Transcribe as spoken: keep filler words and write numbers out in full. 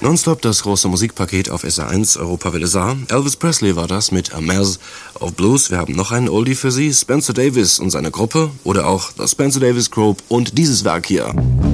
Nonstop, das große Musikpaket auf S R eins, Europawelle Saar. Elvis Presley war das mit A Mass of Blues. Wir haben noch einen Oldie für Sie, Spencer Davis und seine Gruppe oder auch das Spencer Davis Group und dieses Werk hier.